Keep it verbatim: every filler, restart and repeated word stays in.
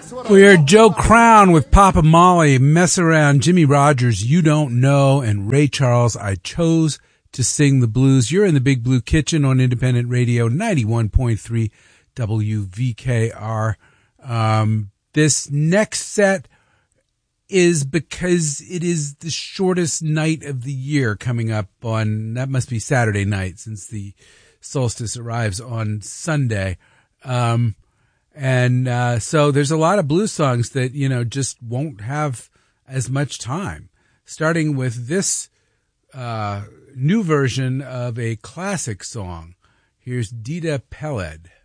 We are Joe Crown with Papa Molly, Mess Around, Jimmy Rogers, You Don't Know, and Ray Charles, I Chose to Sing the Blues. You're in the Big Blue Kitchen on Independent Radio, ninety-one point three W V K R. Um, this next set is because it is the shortest night of the year coming up on, that must be Saturday night since the solstice arrives on Sunday. Um, and, uh, so there's a lot of blues songs that, you know, just won't have as much time, starting with this, uh, new version of a classic song. Here's Dita Peled.